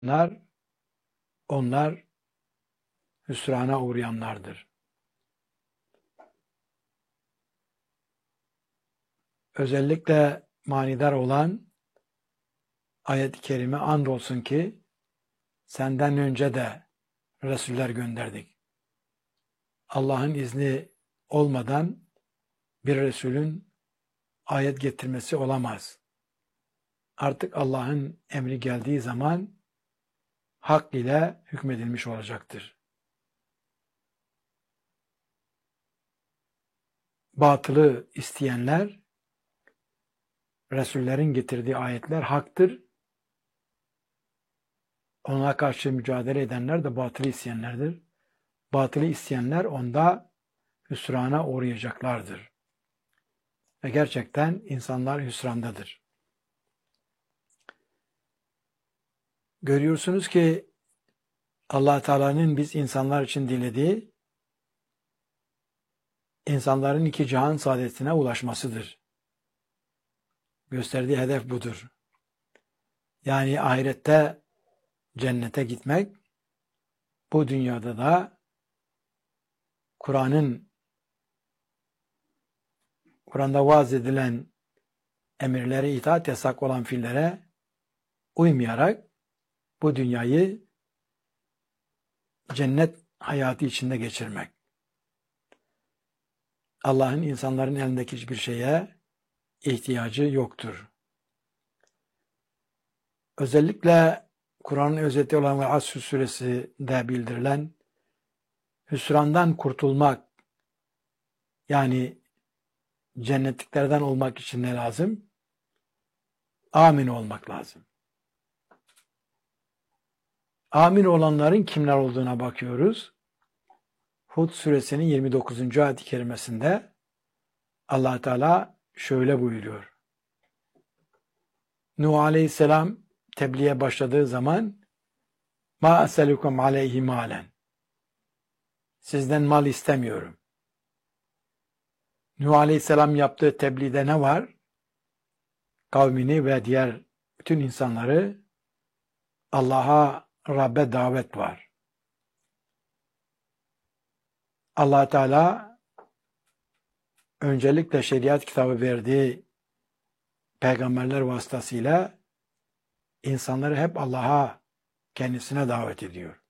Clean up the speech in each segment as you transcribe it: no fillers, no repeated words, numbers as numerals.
onlar hüsrana uğrayanlardır. Özellikle manidar olan ayet-i kerime andolsun ki senden önce de Resuller gönderdik. Allah'ın izni olmadan bir Resulün ayet getirmesi olamaz. Artık Allah'ın emri geldiği zaman hak ile hükmedilmiş olacaktır. Batılı isteyenler, Resullerin getirdiği ayetler haktır. Ona karşı mücadele edenler de batılı isteyenlerdir. Batılı isteyenler onda hüsrana uğrayacaklardır. Ve gerçekten insanlar hüsrandadır. Görüyorsunuz ki Allah Teala'nın biz insanlar için dilediği insanların iki cihan saadetine ulaşmasıdır. Gösterdiği hedef budur. Yani ahirette cennete gitmek, bu dünyada da Kur'an'da vaaz edilen emirlere itaat, yasak olan fiillere uymayarak bu dünyayı cennet hayatı içinde geçirmek. Allah'ın insanların elindeki hiçbir şeye ihtiyacı yoktur. Özellikle Kur'an'ın özeti olan ve Asr suresinde bildirilen hüsrandan kurtulmak, yani cennetliklerden olmak için ne lazım? Amin olmak lazım. Amin olanların kimler olduğuna bakıyoruz. Hud suresinin 29. ayet-i kerimesinde Allah Teala şöyle buyuruyor. Nuh aleyhisselam tebliğe başladığı zaman ma eselukum aleyhi malen. Sizden mal istemiyorum. Nuh aleyhisselam yaptığı tebliğde ne var? Kavmini ve diğer bütün insanları Allah'a, Rabbe davet var. Allah Teala öncelikle şeriat kitabı verdiği peygamberler vasıtasıyla insanları hep Allah'a, kendisine davet ediyor.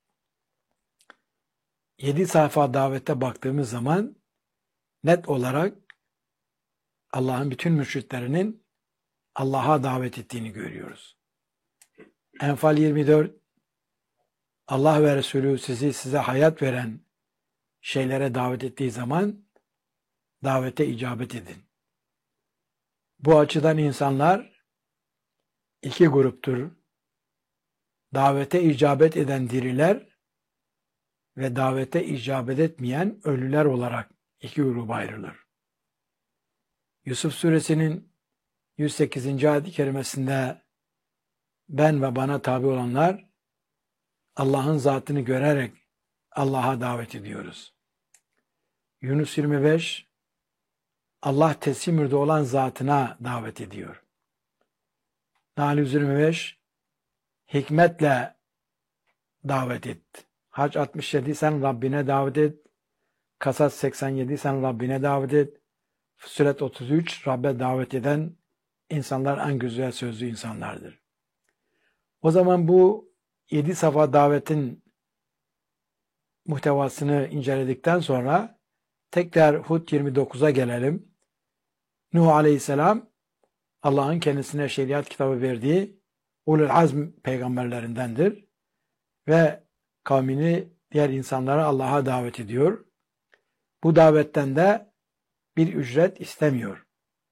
7 sayfa davete baktığımız zaman net olarak Allah'ın bütün mürşitlerinin Allah'a davet ettiğini görüyoruz. Enfal 24, Allah ve Resulü size hayat veren şeylere davet ettiği zaman davete icabet edin. Bu açıdan insanlar iki gruptur. Davete icabet eden diriler ve davete icabet etmeyen ölüler olarak iki gruba ayrılır. Yusuf suresinin 108. ayet-i kerimesinde ben ve bana tabi olanlar Allah'ın zatını görerek Allah'a davet ediyoruz. Yunus 25 Allah teslimürde olan zatına davet ediyor. Nahl 125 hikmetle davet et. Hac 67 sen Rabbine davet et. Kasas 87 sen Rabbine davet et. Fussilet 33 Rabbe davet eden insanlar en güzel sözlü insanlardır. O zaman bu 7 safa davetin muhtevasını inceledikten sonra tekrar Hud 29'a gelelim. Nuh aleyhisselam Allah'ın kendisine şeriat kitabı verdiği ulul azm peygamberlerindendir ve kavmini, diğer insanları Allah'a davet ediyor. Bu davetten de bir ücret istemiyor.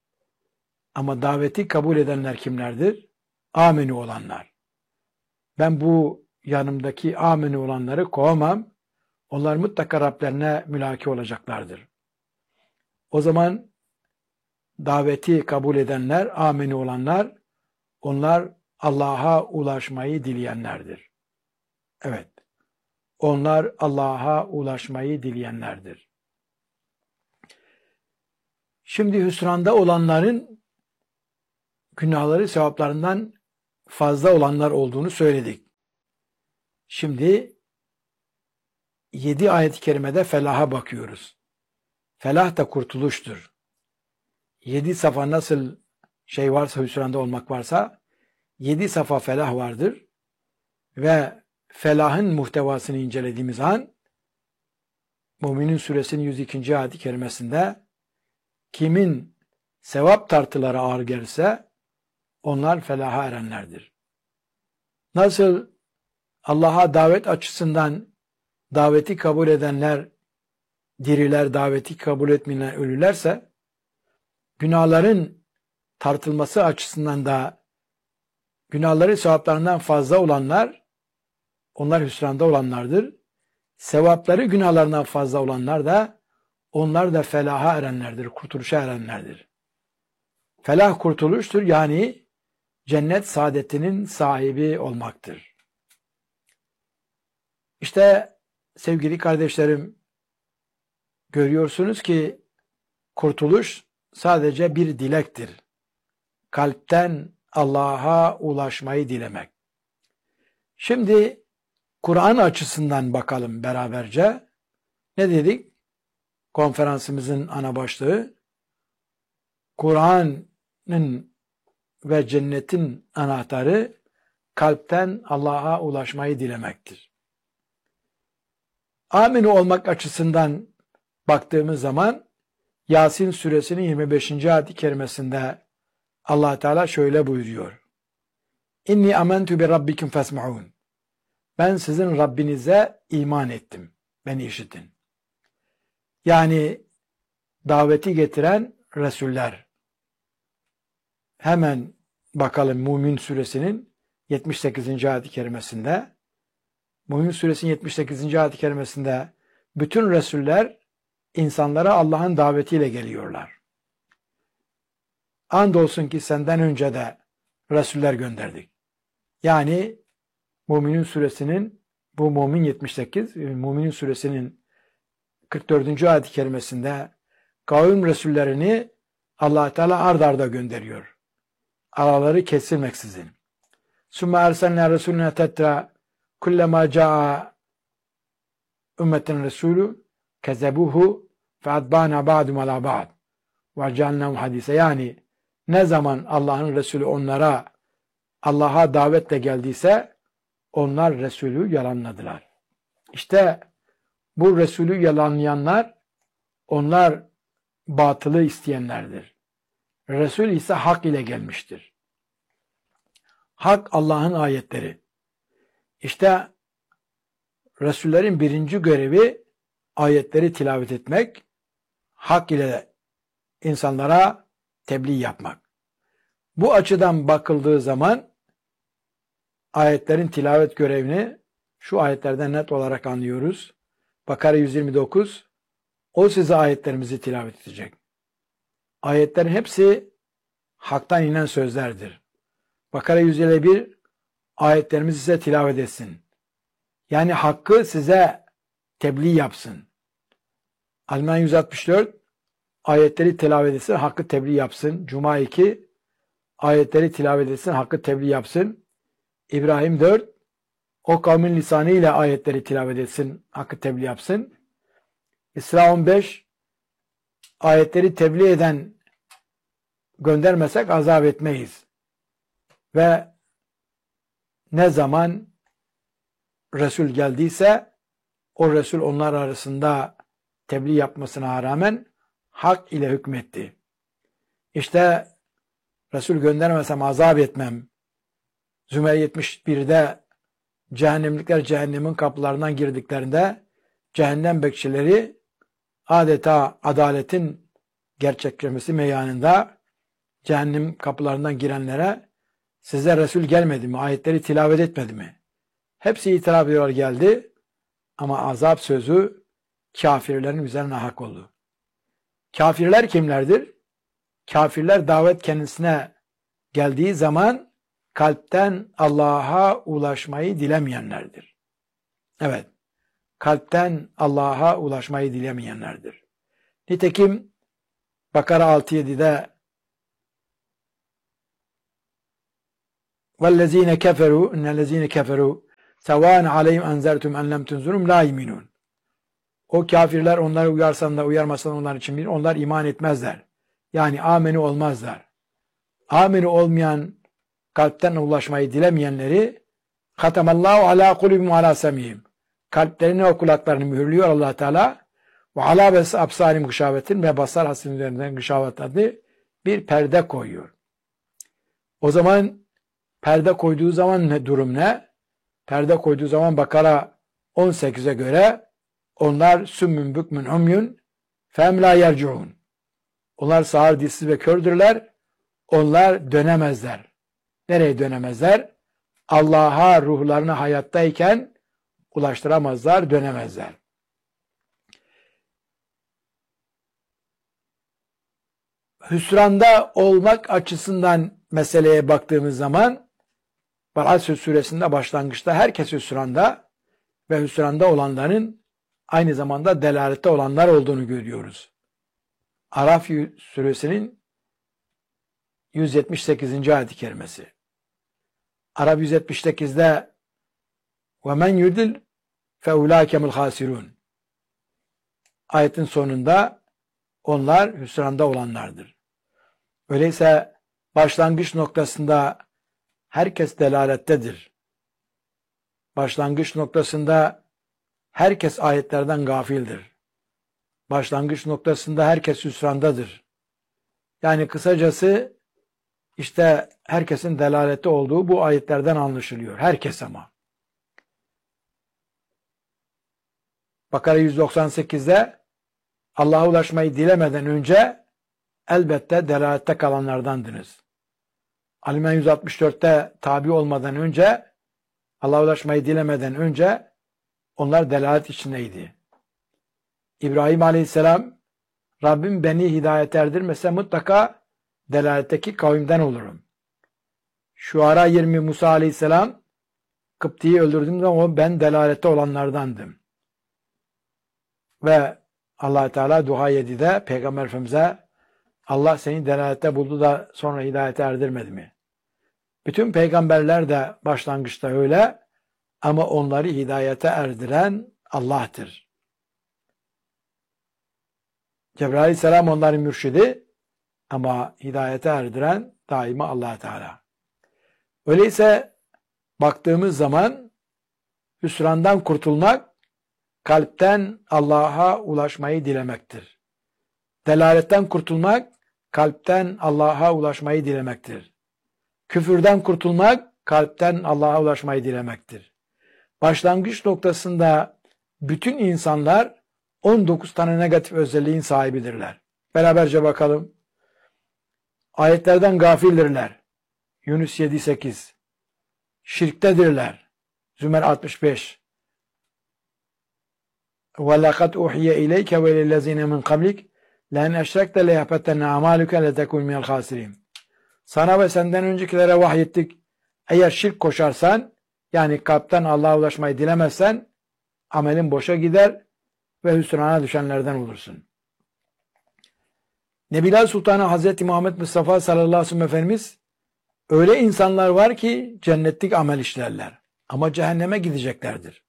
Ama daveti kabul edenler kimlerdir? Amini olanlar. Ben bu yanımdaki amini olanları kovamam. Onlar mutlaka Rablerine mülaki olacaklardır. O zaman daveti kabul edenler, amini olanlar, onlar Allah'a ulaşmayı dileyenlerdir. Evet, onlar Allah'a ulaşmayı dileyenlerdir. Şimdi hüsranda olanların günahları sevaplarından fazla olanlar olduğunu söyledik. Şimdi 7 ayet-i kerimede felaha bakıyoruz. Felah da kurtuluştur. 7 safa nasıl şey varsa, hüsranda olmak varsa 7 safa felah vardır. Ve felahın muhtevasını incelediğimiz an Müminin Suresinin 102. ayet-i kerimesinde kimin sevap tartıları ağır gelirse onlar felaha erenlerdir. Nasıl Allah'a davet açısından daveti kabul edenler diriler, daveti kabul etmeyenler ölülerse, günahların tartılması açısından da günahları sevaplarından fazla olanlar, onlar hüsranda olanlardır. Sevapları günahlarından fazla olanlar da, onlar da felaha erenlerdir, kurtuluşa erenlerdir. Felah kurtuluştur, yani cennet saadetinin sahibi olmaktır. İşte sevgili kardeşlerim, görüyorsunuz ki kurtuluş sadece bir dilektir. Kalpten Allah'a ulaşmayı dilemek. Şimdi Kur'an açısından bakalım beraberce. Ne dedik? Konferansımızın ana başlığı Kur'an'ın ve cennetin anahtarı kalpten Allah'a ulaşmayı dilemektir. Amin olmak açısından baktığımız zaman Yasin suresinin 25. ayet-i kerimesinde Allah Teala şöyle buyuruyor. İnni amentu bi rabbikum fesma'un. Ben sizin Rabbinize iman ettim. Beni işitin. Yani daveti getiren Resuller. Hemen bakalım Mümin suresinin 78. ayet-i kerimesinde. Mümin suresinin 78. ayet-i kerimesinde bütün Resuller insanlara Allah'ın davetiyle geliyorlar. Andolsun ki senden önce de Resuller gönderdik. Yani Mümin suresinin, bu Mümin 78, Mümin suresinin 44. ayet-i kerimesinde kavim Resullerini Allah Teala ard arda gönderiyor. Araları kesilmeksizin. Sümme erselnâ resulüne tetra kullema ca'a ümmetin resulü kezebuhu feadbâna ba'dum ala ba'd ve cealnâhum hadise. Yani ne zaman Allah'ın Resulü onlara Allah'a davetle geldiyse onlar Resulü yalanladılar. İşte bu Resulü yalanlayanlar, onlar batılı isteyenlerdir. Resul ise hak ile gelmiştir. Hak Allah'ın ayetleri. İşte Resullerin birinci görevi ayetleri tilavet etmek, hak ile insanlara tebliğ yapmak. Bu açıdan bakıldığı zaman ayetlerin tilavet görevini şu ayetlerden net olarak anlıyoruz. Bakara 129, o size ayetlerimizi tilavet edecek. Ayetlerin hepsi haktan inen sözlerdir. Bakara 151, ayetlerimizi size tilavet etsin. Yani hakkı size tebliğ yapsın. Alman 164, ayetleri tilavet etsin, hakkı tebliğ yapsın. Cuma 2, ayetleri tilavet etsin, hakkı tebliğ yapsın. İbrahim 4, o kavmin lisanıyla ayetleri tilavet etsin, hakkı tebliğ yapsın. İsra 15, ayetleri tebliğ eden göndermesek azap etmeyiz. Ve ne zaman Resul geldiyse o Resul onlar arasında tebliğ yapmasına rağmen hak ile hükmetti. İşte Resul göndermesem azap etmem. Zümer 71'de cehennemlikler cehennemin kapılarından girdiklerinde cehennem bekçileri adeta adaletin gerçekleşmesi meyanında cehennem kapılarından girenlere size Resul gelmedi mi? Ayetleri tilavet etmedi mi? Hepsi itiraf ediyor geldi ama azap sözü kafirlerin üzerine hak oldu. Kafirler kimlerdir? Kafirler davet kendisine geldiği zaman kalpten Allah'a ulaşmayı dilemeyenlerdir. Evet, kalpten Allah'a ulaşmayı dilemeyenlerdir. Nitekim Bakara 6-7'de وَالَّذ۪ينَ كَفَرُوا اِنَّ الَّذ۪ينَ كَفَرُوا Sevan aleyhim enzertum en lem tunzurum la yuminun. O kafirler onları uyarsan da uyarmasan onlar için bir, onlar iman etmezler. Yani ameni olmazlar. Ameni olmayan, kalpten ulaşmayı dilemeyenleri hatamallahu ala kulubihim ve ala semihim. Kalplerini ve kulaklarını mühürlüyor Allah Teala. Ve ala absarim gışavetin ve basar hasinlerinden gışavet adlı bir perde koyuyor. O zaman perde koyduğu zaman ne durum ne? Perde koyduğu zaman Bakara 18'e göre onlar sümmün bükmün umyun fem la yercuun. Onlar sağır, dilsiz ve kördürler. Onlar dönemezler. Nereye dönemezler? Allah'a ruhlarını hayattayken ulaştıramazlar, dönemezler. Hüsranda olmak açısından meseleye baktığımız zaman Asr suresinde başlangıçta herkes hüsranda ve hüsranda olanların aynı zamanda delalette olanlar olduğunu görüyoruz. Araf suresinin 178. ayet-i kerimesi. Araf 178'de وَمَنْ يُدِلْ فَاُولَٰئِكَ الْخَاسِرُونَ ayetin sonunda onlar hüsranda olanlardır. Öyleyse başlangıç noktasında herkes delalettedir. Başlangıç noktasında herkes ayetlerden gafildir. Başlangıç noktasında herkes hüsrandadır. Yani kısacası işte herkesin delalette olduğu bu ayetlerden anlaşılıyor. Herkes ama. Bakara 198'de Allah'a ulaşmayı dilemeden önce elbette delalette kalanlardandınız. Ali 164'te tabi olmadan önce, Allah'a ulaşmayı dilemeden önce onlar delalet içindeydi. İbrahim Aleyhisselam, Rabbim beni hidayet erdirmese mutlaka delaletteki kavimden olurum. Şuara 20 Musa Aleyhisselam, Kıpti'yi öldürdüğüm zaman ben delalette olanlardandım. Ve Allah Teala Duha 7'de Peygamber Efendimiz'e Allah seni delalette buldu da sonra hidayete erdirmedi mi? Bütün peygamberler de başlangıçta öyle ama onları hidayete erdiren Allah'tır. Cebrail Aleyhisselam onların mürşidi ama hidayete erdiren daima Allah Teala. Öyleyse baktığımız zaman hüsrandan kurtulmak kalpten Allah'a ulaşmayı dilemektir. Delaletten kurtulmak kalpten Allah'a ulaşmayı dilemektir. Küfürden kurtulmak kalpten Allah'a ulaşmayı dilemektir. Başlangıç noktasında bütün insanlar 19 tane negatif özelliğin sahibidirler. Beraberce bakalım. Ayetlerden gafildirler. Yunus 7-8. Şirktedirler. Zümer 65. وَلَقَدْ اُحْيَ اِلَيْكَ وَلِلَّذ۪ينَ مِنْ قَبْلِكَ لَاَنْ اَشْرَكْتَ لَيَحْبَتَّنَّ عَمَالُكَ لَتَكُنْ مِنَ الْخَاسِرِينَ. Sana ve senden öncekilere vahyettik. Eğer şirk koşarsan, yani kalpten Allah'a ulaşmayı dilemezsen, amelin boşa gider ve hüsrana düşenlerden olursun. Nebiler Sultanı Hazreti Muhammed Mustafa sallallahu aleyhi ve sellem Efendimiz, öyle insanlar var ki cennetlik amel işlerler ama cehenneme gideceklerdir.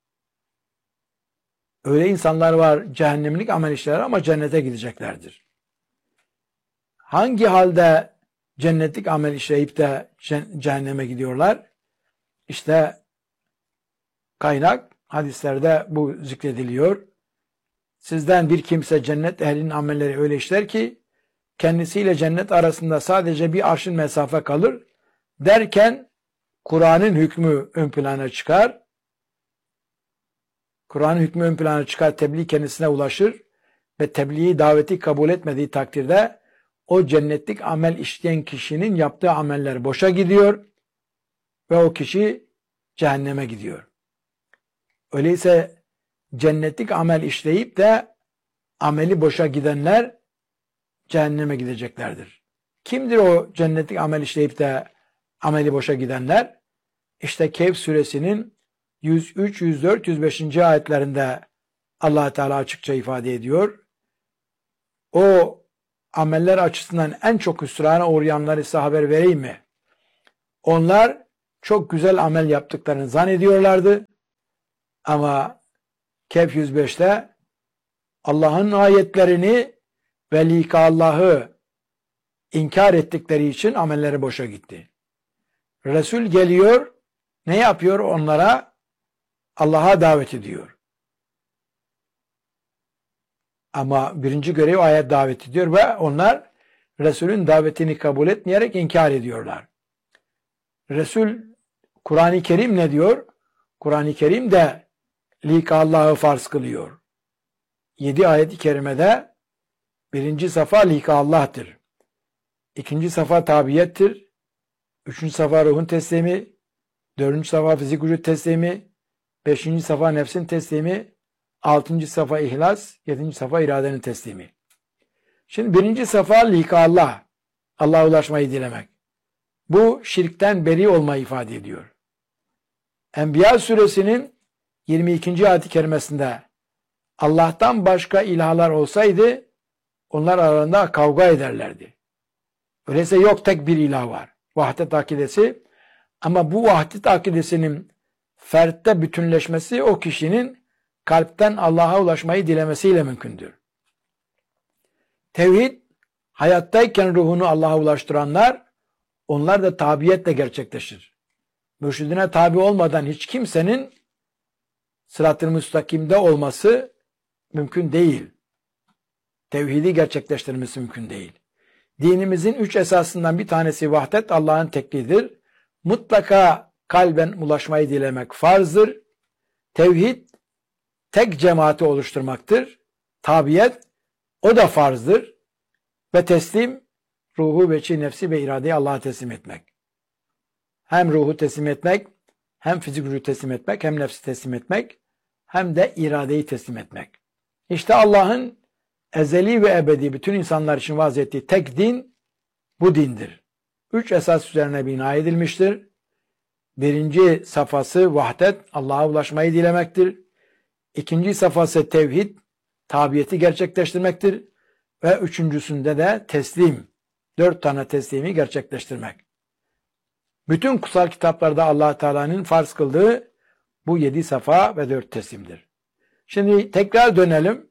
Öyle insanlar var cehennemlik amel işlerler ama cennete gideceklerdir. Hangi halde cennetlik amel işleyip de cehenneme gidiyorlar? İşte kaynak hadislerde bu zikrediliyor. Sizden bir kimse cennet ehlinin amelleri öyle işler ki kendisiyle cennet arasında sadece bir arşın mesafe kalır derken Kur'an'ın hükmü ön plana çıkar. Kur'an'ın hükmü ön plana çıkar, tebliğ kendisine ulaşır ve tebliği daveti kabul etmediği takdirde o cennetlik amel işleyen kişinin yaptığı ameller boşa gidiyor ve o kişi cehenneme gidiyor. Öyleyse cennetlik amel işleyip de ameli boşa gidenler cehenneme gideceklerdir. Kimdir o cennetlik amel işleyip de ameli boşa gidenler? İşte Kehf suresinin 103, 104, 105. ayetlerinde Allah Teala açıkça ifade ediyor. O ameller açısından en çok hüsrana uğrayanları size haber vereyim mi? Onlar çok güzel amel yaptıklarını zannediyorlardı Ama Kehf 105'te Allah'ın ayetlerini ve Allah'ı inkar ettikleri için amelleri boşa gitti. Resul geliyor, ne yapıyor onlara? Allah'a davet ediyor. Ama birinci görev ayet davet ediyor ve onlar Resul'ün davetini kabul etmeyerek inkar ediyorlar. Resul, Kur'an-ı Kerim ne diyor? Kur'an-ı Kerim de Allah'ı farz kılıyor. 7 ayet-i kerimede birinci safa Allah'tır. İkinci safa tabiyettir. Üçüncü safa ruhun teslimi. Dördüncü safa fizik vücut teslimi. Beşinci safa nefsin teslimi. Altıncı safa ihlas. Yedinci safa iradenin teslimi. Şimdi birinci safa Allah. Allah'a ulaşmayı dilemek. Bu şirkten beri olmayı ifade ediyor. Enbiya suresinin 22. ayet-i kerimesinde Allah'tan başka ilahlar olsaydı onlar aralarında kavga ederlerdi. Öyleyse yok, tek bir ilah var. Vahdet akidesi. Ama bu vahdet akidesinin fertte bütünleşmesi o kişinin kalpten Allah'a ulaşmayı dilemesiyle mümkündür. Tevhid, hayattayken ruhunu Allah'a ulaştıranlar, onlar da tabiyetle gerçekleşir. Mürşidine tabi olmadan hiç kimsenin sırat-ı müstakimde olması mümkün değil. Tevhidi gerçekleştirmesi mümkün değil. Dinimizin 3 esasından bir tanesi vahdet, Allah'ın tekliğidir. Mutlaka kalben ulaşmayı dilemek farzdır. Tevhid, tek cemaati oluşturmaktır. Tabiyet, o da farzdır. Ve teslim, ruhu, veçi, nefsi ve iradeyi Allah'a teslim etmek. Hem ruhu teslim etmek, hem fizik gücü teslim etmek, hem nefsi teslim etmek, hem de iradeyi teslim etmek. İşte Allah'ın ezeli ve ebedi bütün insanlar için vaaz ettiği tek din bu dindir. 3 esas üzerine bina edilmiştir. Birinci safhası vahdet, Allah'a ulaşmayı dilemektir. İkinci safhası tevhid, tabiyeti gerçekleştirmektir. Ve üçüncüsünde de teslim, 4 tane teslimi gerçekleştirmek. Bütün kutsal kitaplarda Allah Teala'nın farz kıldığı bu 7 safa ve 4 teslimdir. Şimdi tekrar dönelim.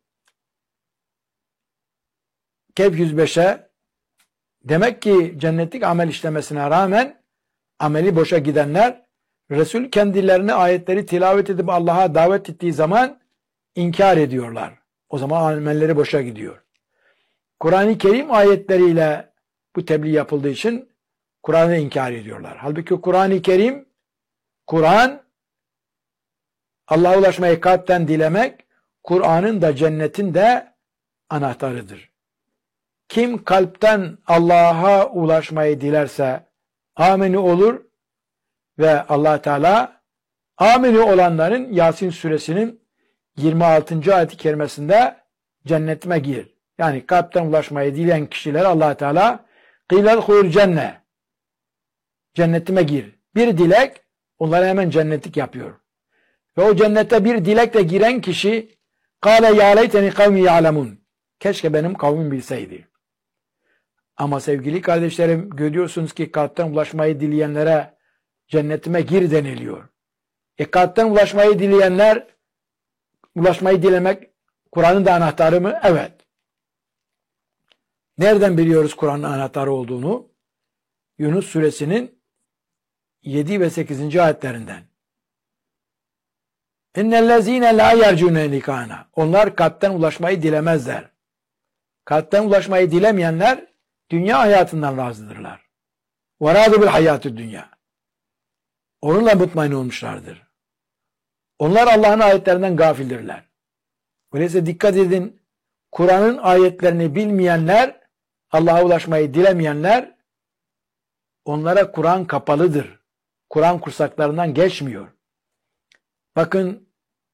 Kehf 105'e. Demek ki cennetlik amel işlemesine rağmen ameli boşa gidenler, Resul kendilerine ayetleri tilavet edip Allah'a davet ettiği zaman inkar ediyorlar. O zaman amelleri boşa gidiyor. Kur'an-ı Kerim ayetleriyle bu tebliğ yapıldığı için Kur'an'ı inkar ediyorlar. Halbuki Kur'an-ı Kerim, Kur'an, Allah'a ulaşmayı kalpten dilemek, Kur'an'ın da cennetin de anahtarıdır. Kim kalpten Allah'a ulaşmayı dilerse amini olur ve Allah Teala amini olanların Yasin suresinin 26. ayet-i kerimesinde cennetime gir. Yani kalpten ulaşmayı dileyen kişiler Allah Teala "Qîlel huyul cenne" cennetime gir. Bir dilek onlara hemen cennetlik yapıyor. Ve o cennete bir dilekle giren kişi "Kâle yâ leyteni kavmi ya'lemûn" keşke benim kavmim bilseydi. Ama sevgili kardeşlerim, görüyorsunuz ki kalpten ulaşmayı dileyenlere cennetime gir deniliyor. Kalpten ulaşmayı dileyenler, ulaşmayı dilemek Kur'an'ın da anahtarı mı? Evet. Nereden biliyoruz Kur'an'ın anahtarı olduğunu? Yunus suresinin 7 ve 8. ayetlerinden. İnnellezîne lâ yercûne likâna. Onlar kalpten ulaşmayı dilemezler. Kalpten ulaşmayı dilemeyenler dünya hayatından razıdırlar. وَرَادُ بِالْحَيَاتِ dünya. Onunla mutmain olmuşlardır. Onlar Allah'ın ayetlerinden gafildirler. Öyleyse dikkat edin, Kur'an'ın ayetlerini bilmeyenler, Allah'a ulaşmayı dilemeyenler, onlara Kur'an kapalıdır. Kur'an kursaklarından geçmiyor. Bakın,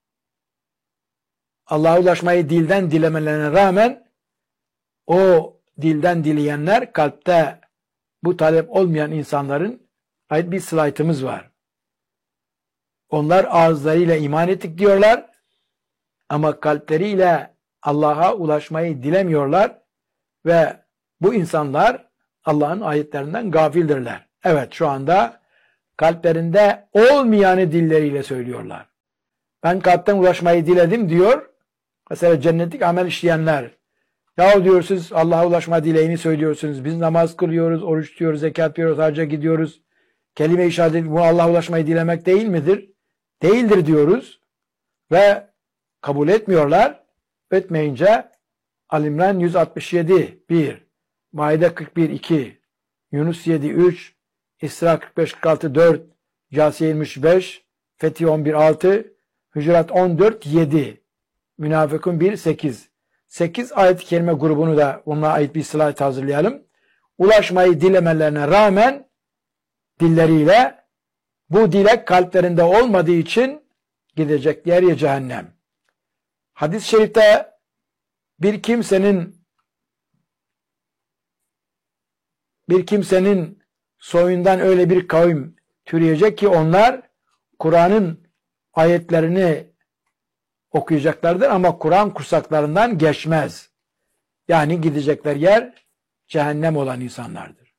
Allah'a ulaşmayı dilden dilemelerine rağmen, o dilden dileyenler, kalpte bu talep olmayan insanların ait bir slaytımız var. Onlar ağızlarıyla iman ettik diyorlar ama kalpleriyle Allah'a ulaşmayı dilemiyorlar ve bu insanlar Allah'ın ayetlerinden gafildirler. Evet, şu anda kalplerinde olmayanı dilleriyle söylüyorlar. Ben kalpten ulaşmayı diledim diyor. Mesela cennetlik amel işleyenler. Ya diyor siz Allah'a ulaşma dileğini söylüyorsunuz. Biz namaz kılıyoruz, oruç tutuyoruz, zekat veriyoruz, hacca gidiyoruz. Kelime-i şehadet bu Allah'a ulaşmayı dilemek değil midir? Değildir diyoruz. Ve kabul etmiyorlar. Etmeyince Ali-İmran 167 1, Maide 41 2, Yunus 7 3, İsra 45 46 4, Câsiye 25, Fetih 11 6, Hücurat 14 7, Münafıkun 1 8. 8 ayet-i kerime grubunu da onlara ait bir slide hazırlayalım. Ulaşmayı dilemelerine rağmen dilleriyle bu dilek kalplerinde olmadığı için gidecekleri yer cehennem. Hadis-i şerifte bir kimsenin soyundan öyle bir kavim türeyecek ki onlar Kur'an'ın ayetlerini okuyacaklardır ama Kur'an kursaklarından geçmez. Yani gidecekler yer cehennem olan insanlardır.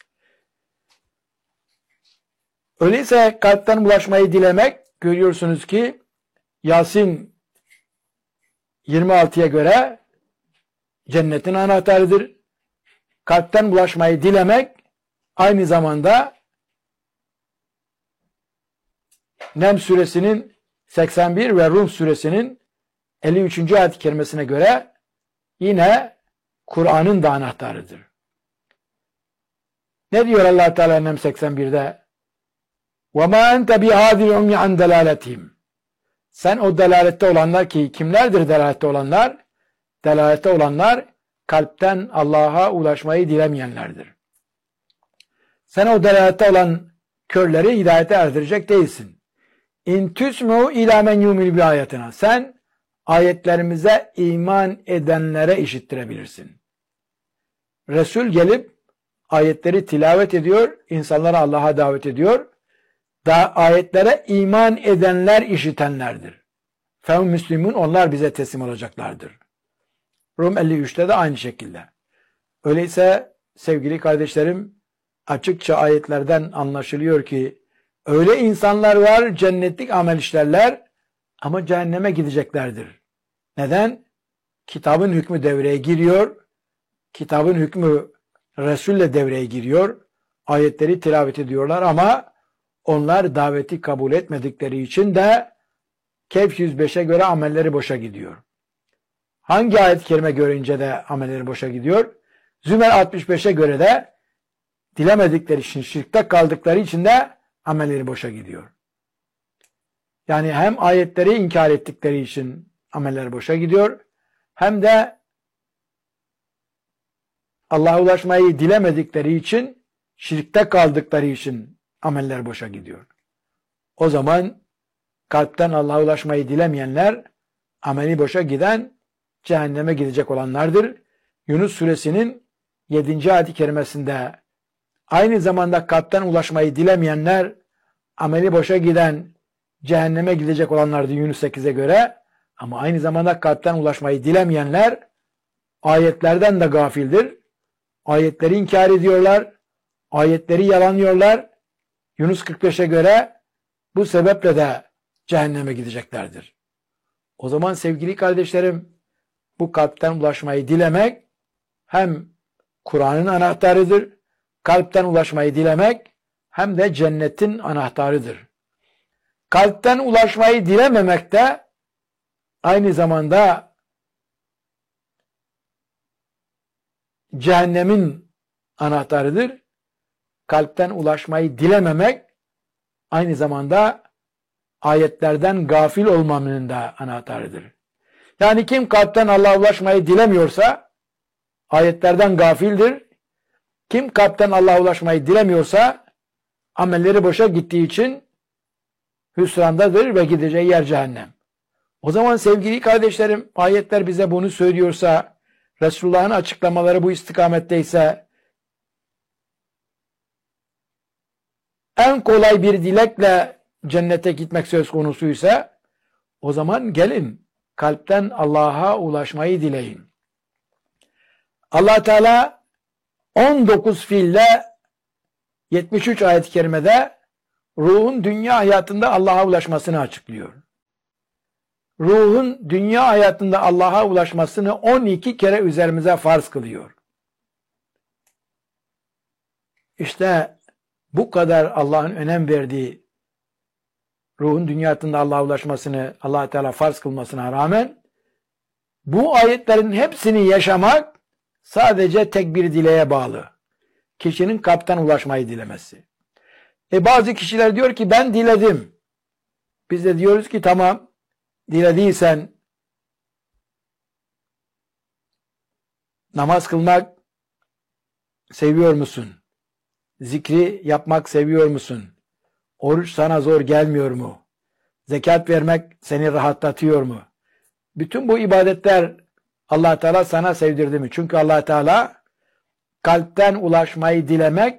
Öyleyse kalpten ulaşmayı dilemek, görüyorsunuz ki Yasin 26'ya göre cennetin anahtarıdır. Kalpten ulaşmayı dilemek aynı zamanda Nem suresinin 81 ve Rum suresinin 53. ayet-i kerimesine göre yine Kur'an'ın da anahtarıdır. Ne diyor Allah Teala Nem 81'de? وَمَا أَنْتَ بِهَادِ الْعُمْيِ عَنْ دَلَالَتِهِمْ. Sen o delalette olanlar ki kimlerdir delalette olanlar? Delalette olanlar kalpten Allah'a ulaşmayı dilemeyenlerdir. Sen o delalette olan körleri hidayete erdirecek değilsin. İn tüsmu ila men yumil bi ayatina. Sen ayetlerimize iman edenlere işittirebilirsin. Resul gelip ayetleri tilavet ediyor, insanları Allah'a davet ediyor. Da ayetlere iman edenler işitenlerdir. Fehum müslümun, onlar bize teslim olacaklardır. Rum 53'te de aynı şekilde. Öyleyse sevgili kardeşlerim, açıkça ayetlerden anlaşılıyor ki öyle insanlar var, cennetlik amel işlerler ama cehenneme gideceklerdir. Neden? Kitabın hükmü devreye giriyor. Kitabın hükmü Resul'le devreye giriyor. Ayetleri tilavet ediyorlar ama onlar daveti kabul etmedikleri için de Kehf 105'e göre amelleri boşa gidiyor. Hangi ayet-i kerime görünce de amelleri boşa gidiyor? Zümer 65'e göre de dilemedikleri için, şirkte kaldıkları için de amelleri boşa gidiyor. Yani hem ayetleri inkar ettikleri için ameller boşa gidiyor, hem de Allah'a ulaşmayı dilemedikleri için, şirkte kaldıkları için ameller boşa gidiyor. O zaman kalpten Allah'a ulaşmayı dilemeyenler, ameli boşa giden, cehenneme gidecek olanlardır. Yunus suresinin 7. ayet-i kerimesinde aynı zamanda kalpten ulaşmayı dilemeyenler, ameli boşa giden, cehenneme gidecek olanlardır Yunus 8'e göre. Ama aynı zamanda kalpten ulaşmayı dilemeyenler, ayetlerden de gafildir. Ayetleri inkar ediyorlar, ayetleri yalanlıyorlar. Yunus 45'e göre bu sebeple de cehenneme gideceklerdir. O zaman sevgili kardeşlerim, bu kalpten ulaşmayı dilemek hem Kur'an'ın anahtarıdır, kalpten ulaşmayı dilemek hem de cennetin anahtarıdır. Kalpten ulaşmayı dilememek de aynı zamanda cehennemin anahtarıdır. Kalpten ulaşmayı dilememek aynı zamanda ayetlerden gafil olmanın da anahtarıdır. Yani kim kalpten Allah'a ulaşmayı dilemiyorsa ayetlerden gafildir. Kim kalpten Allah'a ulaşmayı dilemiyorsa amelleri boşa gittiği için hüsrandadır ve gideceği yer cehennem. O zaman sevgili kardeşlerim, ayetler bize bunu söylüyorsa, Resulullah'ın açıklamaları bu istikametteyse, en kolay bir dilekle cennete gitmek söz konusuysa, o zaman gelin kalpten Allah'a ulaşmayı dileyin. Allah Teala 19 fiille 73 ayet-i kerimede ruhun dünya hayatında Allah'a ulaşmasını açıklıyor. ruhun dünya hayatında Allah'a ulaşmasını 12 kere üzerimize farz kılıyor. İşte bu kadar Allah'ın önem verdiği ruhun dünya hayatında Allah'a ulaşmasını Allah Teala farz kılmasına rağmen bu ayetlerin hepsini yaşamak sadece tek bir dileğe bağlı. Kişinin kalpten ulaşmayı dilemesi. Bazı kişiler diyor ki ben diledim. Biz de diyoruz ki tamam, dilediysen namaz kılmak seviyor musun? Zikri yapmak seviyor musun? Oruç sana zor gelmiyor mu? Zekat vermek seni rahatlatıyor mu? Bütün bu ibadetler Allah Teala sana sevdirdi mi? Çünkü Allah Teala kalpten ulaşmayı dilemek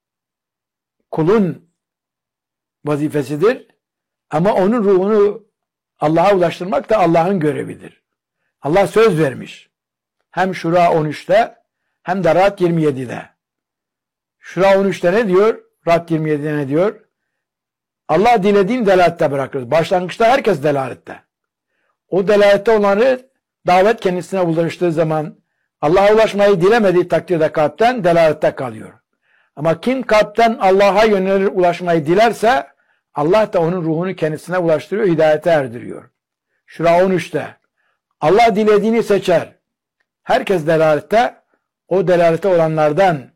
kulun vazifesidir. Ama onun ruhunu Allah'a ulaştırmak da Allah'ın görevidir. Allah söz vermiş. Hem Şura 13'te hem de Ra'd 27'de. Şura 13'te ne diyor? Ra'd 27'de ne diyor? Allah dilediğini delalette bırakır. Başlangıçta herkes delalette. O delalette olanı davet kendisine ulaştığı zaman Allah'a ulaşmayı dilemediği takdirde kalpten delalette kalıyor. Ama kim kalpten Allah'a yönelir ulaşmayı dilerse Allah da onun ruhunu kendisine ulaştırıyor, hidayete erdiriyor. Şura 13'te. Allah dilediğini seçer. Herkes delalette, o delalete olanlardan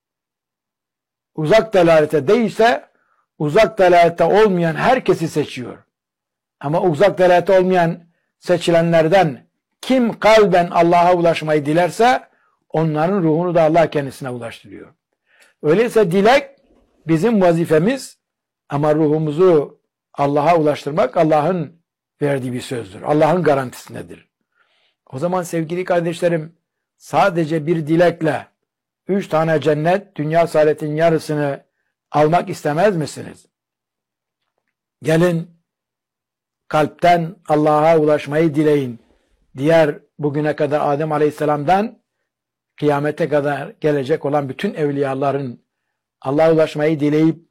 uzak delalete değilse uzak delalete olmayan herkesi seçiyor. Ama uzak delalete olmayan seçilenlerden kim kalben Allah'a ulaşmayı dilerse onların ruhunu da Allah kendisine ulaştırıyor. Öyleyse dilek bizim vazifemiz ama ruhumuzu Allah'a ulaştırmak Allah'ın verdiği bir sözdür. Allah'ın garantisindedir. O zaman sevgili kardeşlerim sadece bir dilekle 3 tane cennet, dünya saadetinin yarısını almak istemez misiniz? Gelin kalpten Allah'a ulaşmayı dileyin. Diğer bugüne kadar Adem Aleyhisselam'dan kıyamete kadar gelecek olan bütün evliyaların Allah'a ulaşmayı dileyip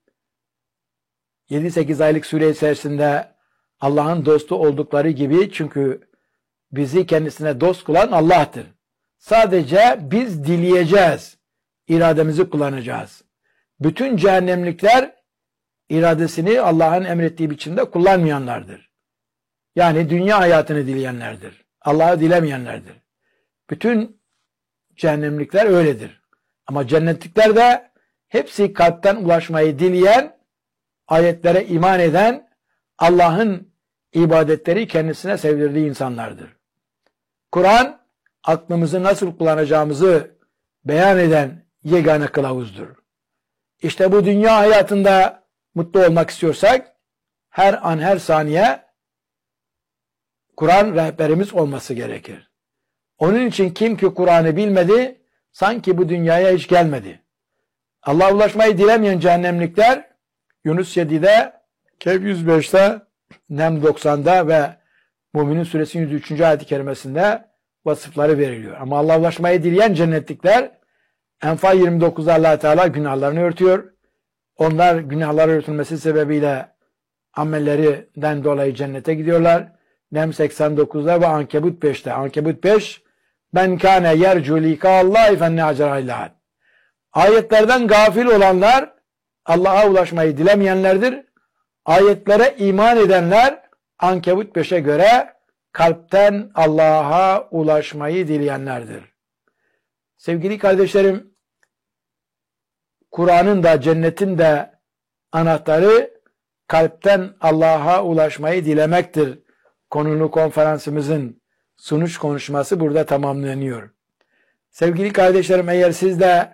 7-8 aylık süre içerisinde Allah'ın dostu oldukları gibi, çünkü bizi kendisine dost kılan Allah'tır. Sadece biz dileyeceğiz, irademizi kullanacağız. Bütün cehennemlikler iradesini Allah'ın emrettiği biçimde kullanmayanlardır. Yani dünya hayatını dileyenlerdir. Allah'ı dilemeyenlerdir. Bütün cehennemlikler öyledir. Ama cennetlikler de hepsi kalpten ulaşmayı dileyen, ayetlere iman eden, Allah'ın ibadetleri kendisine sevdirdiği insanlardır. Kur'an, aklımızı nasıl kullanacağımızı beyan eden yegane kılavuzdur. İşte bu dünya hayatında mutlu olmak istiyorsak, her an her saniye Kur'an rehberimiz olması gerekir. Onun için kim ki Kur'an'ı bilmedi, sanki bu dünyaya hiç gelmedi. Allah'a ulaşmayı dilemeyen cehennemlikler, Yunus 7'de, Kehf 105'te, Nem 90'da ve Müminin Suresinin 103. ayet-i kerimesinde vasıfları veriliyor. Ama Allah'a ulaşmayı dileyen cennetlikler, Enfal 29'da Allah Teala günahlarını örtüyor. Onlar günahları örtülmesi sebebiyle amellerinden dolayı cennete gidiyorlar. Nem 89'da ve Ankebut 5'te. Ankebut 5, ben kâne yercu likâllâhi fenne acerâillâh. Ayetlerden gafil olanlar Allah'a ulaşmayı dilemeyenlerdir. Ayetlere iman edenler Ankebut 5'e göre kalpten Allah'a ulaşmayı dileyenlerdir. Sevgili kardeşlerim, Kur'an'ın da cennetin de anahtarı kalpten Allah'a ulaşmayı dilemektir. Konulu konferansımızın sunuş konuşması burada tamamlanıyor. Sevgili kardeşlerim, eğer siz de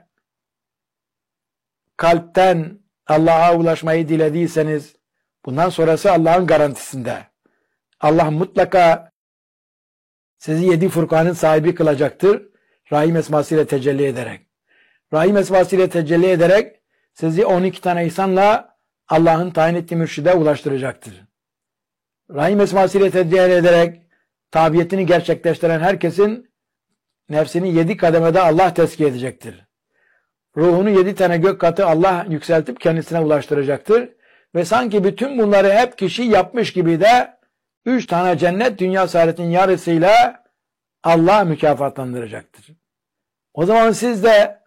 kalpten Allah'a ulaşmayı dilediyseniz, bundan sonrası Allah'ın garantisinde. Allah mutlaka sizi 7 Furkan'ın sahibi kılacaktır. Rahim esmasıyla tecelli ederek. Rahim esmasıyla tecelli ederek sizi 12 tane ihsanla Allah'ın tayin ettiği mürşide ulaştıracaktır. Rahim esmasıyla tecelli ederek tabiyetini gerçekleştiren herkesin nefsini 7 kademede Allah tezkiye edecektir. Ruhunu 7 tane gök katı Allah yükseltip kendisine ulaştıracaktır. Ve sanki bütün bunları hep kişi yapmış gibi de 3 tane cennet dünya saadetinin yarısıyla Allah mükafatlandıracaktır. O zaman siz de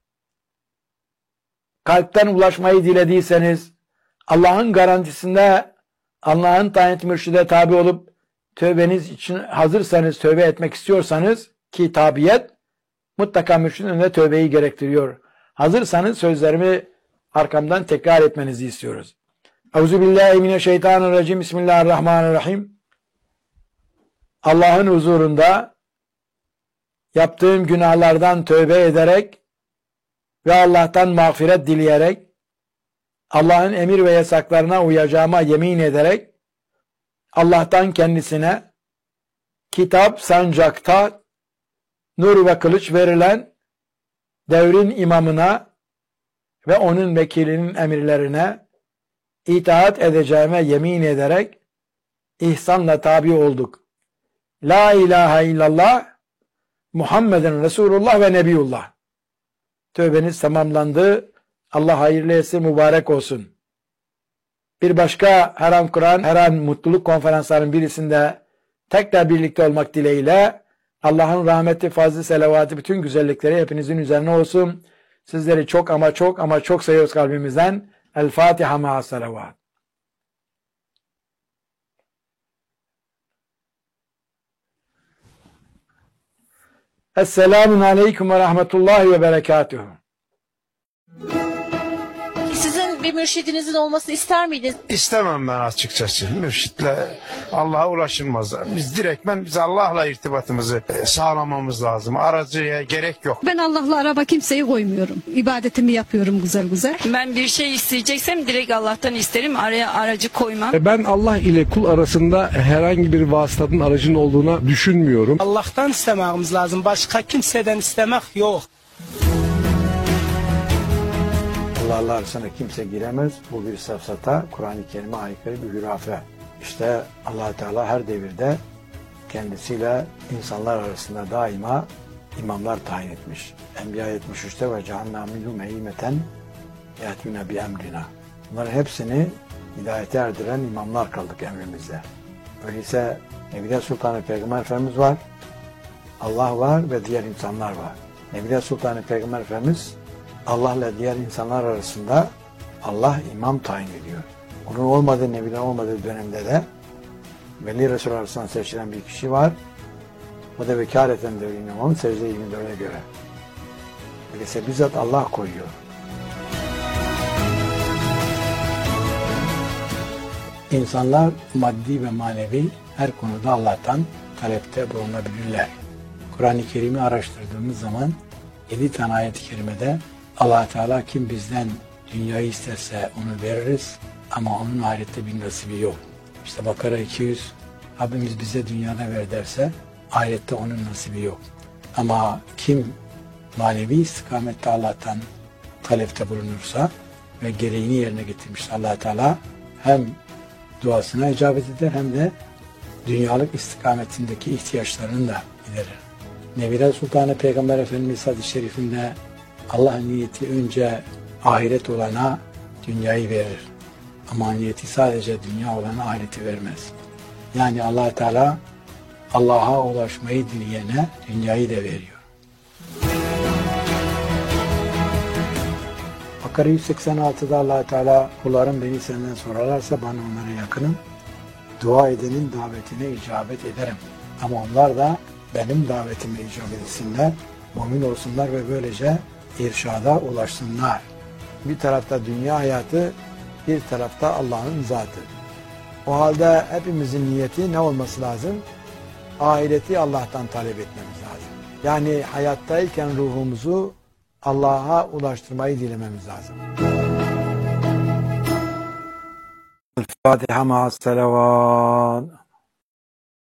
kalpten ulaşmayı dilediyseniz, Allah'ın garantisinde Allah'ın tayin ettiği mürşide tabi olup tövbeniz için hazırsanız, tövbe etmek istiyorsanız ki tabiyet mutlaka mürşidin önünde tövbeyi gerektiriyor. Hazırsanız sözlerimi arkamdan tekrar etmenizi istiyoruz. Euzubillahimineşşeytanirracim. Bismillahirrahmanirrahim. Allah'ın huzurunda yaptığım günahlardan tövbe ederek ve Allah'tan mağfiret dileyerek, Allah'ın emir ve yasaklarına uyacağıma yemin ederek, Allah'tan kendisine kitap, sancakta, nur ve kılıç verilen devrin imamına ve onun vekilinin emirlerine itaat edeceğime yemin ederek ihsanla tabi olduk. La ilahe illallah Muhammeden Resulullah ve Nebiyullah. Tövbeniz tamamlandı. Allah hayırlı etsin, mübarek olsun. Bir başka her an Kur'an, her an mutluluk konferanslarının birisinde tekrar birlikte olmak dileğiyle Allah'ın rahmeti, fazlı, selavatı, bütün güzellikleri hepinizin üzerine olsun. Sizleri çok ama çok ama çok seviyoruz kalbimizden. El Fatiha ma'a salavat. Esselamun aleyküm ve rahmetullahi ve berekatuhu. Sizin bir mürşidinizin olmasını ister miydiniz? İstemem ben açıkçası. Mürşitle Allah'a ulaşılmaz. Biz Allah'la irtibatımızı sağlamamız lazım. Aracıya gerek yok. Ben Allah'la araba kimseyi koymuyorum. İbadetimi yapıyorum güzel güzel. Ben bir şey isteyeceksem direkt Allah'tan isterim. Araya aracı koymam. Ben Allah ile kul arasında herhangi bir vasıtanın, aracın olduğuna düşünmüyorum. Allah'tan istememiz lazım. Başka kimseden istemek yok. Allah'la arasına kimse giremez. Bu bir safsata, Kur'an-ı Kerim'e aykırı bir hürafe. İşte Allah Teala her devirde kendisiyle insanlar arasında daima imamlar tayin etmiş. Enbiya 73'te ve cehennamilu meymeten yatûne bi emrina. Bunların hepsini hidayete erdiren imamlar kaldık emrimizde. Öyleyse Nebiler Sultanı Peygamber Efendimiz var, Allah var ve diğer insanlar var. Nebiler Sultanı Peygamber Efendimiz Allah'la diğer insanlar arasında Allah imam tayin ediyor. Onun olmadığı, Nebiler olmadığı dönemde de Veli Resul arasından seçilen bir kişi var. O da vekaleten devrin imamı secde 24'e göre. Öyleyse bizzat Allah koyuyor. İnsanlar maddi ve manevi her konuda Allah'tan talepte bulunabilirler. Kur'an-ı Kerim'i araştırdığımız zaman 7 tane ayet-i kerimede Allah Teala kim bizden dünyayı isterse onu veririz ama onun ahirette bir nasibi yok. İşte Bakara 200, Rabbimiz bize dünyada ver derse ahirette onun nasibi yok. Ama kim manevi istikamette Allah'tan talepte bulunursa ve gereğini yerine getirmişse Allah Teala hem duasına icabet eder hem de dünyalık istikametindeki ihtiyaçlarını da giderir. Nebiler Sultanı Peygamber Efendimiz hadis-i şerifinde Allah niyeti önce ahiret olana dünyayı verir. Ama niyeti sadece dünya olana ahireti vermez. Yani Allah Teala Allah'a ulaşmayı dileyene dünyayı da veriyor. Bakara 186'da Allah Teala kullarım beni senden sorarlarsa bana onlara yakınım. Dua edenin davetine icabet ederim. Ama onlar da benim davetime icabet etsinler, mümin olsunlar ve böylece irşada ulaşsınlar. Bir tarafta dünya hayatı, bir tarafta Allah'ın zatı. O halde hepimizin niyeti ne olması lazım? Ahireti Allah'tan talep etmemiz lazım. Yani hayattayken ruhumuzu Allah'a ulaştırmayı dilememiz lazım. El Fatiha ma'as salavat.